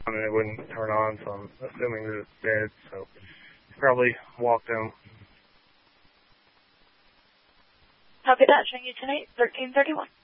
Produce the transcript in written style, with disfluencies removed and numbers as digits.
and it wouldn't turn on, so I'm assuming that it's dead. So probably walked home. Copy that. Showing you tonight, 1331.